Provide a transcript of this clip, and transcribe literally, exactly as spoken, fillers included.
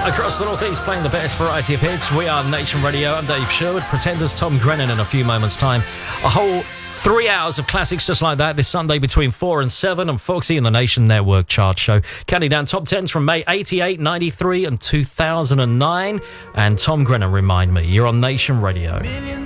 Across the Northeast, playing the best variety of hits. We are Nation Radio. I'm Dave Sherwood. Pretenders, Tom Grennan in a few moments' time. A whole three hours of classics just like that this Sunday between four and seven on Foxy and the Nation Network chart show. Counting down top tens from May eighty-eight, ninety-three and two thousand nine. And Tom Grennan, Remind Me. You're on Nation Radio.